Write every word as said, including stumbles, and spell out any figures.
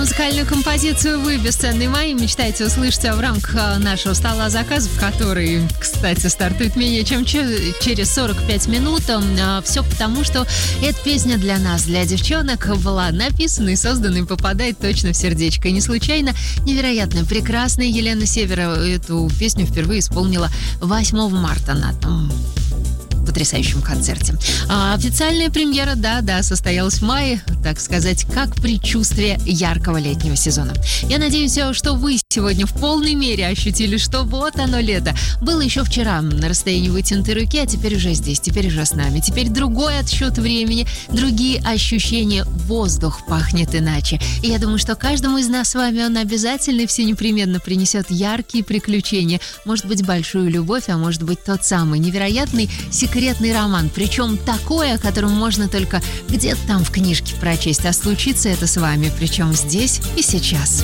музыкальную композицию «Вы, бесценные мои» мечтаете услышать в рамках нашего стола заказов, который, кстати, стартует менее чем через сорок пять минут. Все потому, что эта песня для нас, для девчонок, была написана и создана и попадает точно в сердечко. И не случайно невероятно прекрасная Елена Севера эту песню впервые исполнила восьмого марта на том потрясающем концерте. А официальная премьера, да-да, состоялась в мае, так сказать, как предчувствие яркого летнего сезона. Я надеюсь, что вы сегодня в полной мере ощутили, что вот оно лето. Было еще вчера на расстоянии вытянутой руки, а теперь уже здесь, теперь уже с нами. Теперь другой отсчет времени, другие ощущения, воздух пахнет иначе. И я думаю, что каждому из нас с вами он обязательно и все непременно принесет яркие приключения. Может быть, большую любовь, а может быть, тот самый невероятный секретный Секретный роман, причем такой, о котором можно только где-то там в книжке прочесть, а случится это с вами, причем здесь и сейчас.